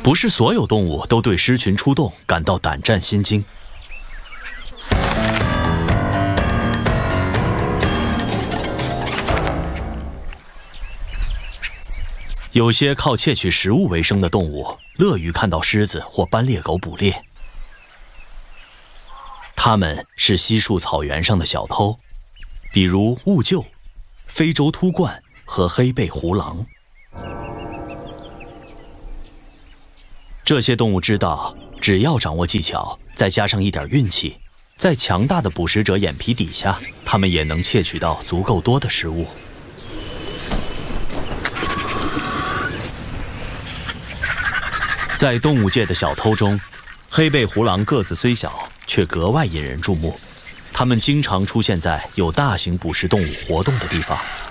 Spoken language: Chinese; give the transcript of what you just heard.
不是所有动物都对狮群出动感到胆战心惊。有些靠窃取食物为生的动物，乐于看到狮子或斑鬣狗捕猎。它们是稀树草原上的小偷，比如兀鹫、非洲秃鹳和黑背狐狼。这些动物知道，只要掌握技巧，再加上一点运气，在强大的捕食者眼皮底下，它们也能窃取到足够多的食物。在动物界的小偷中，黑背狐狼个子虽小，却格外引人注目。它们经常出现在有大型捕食动物活动的地方。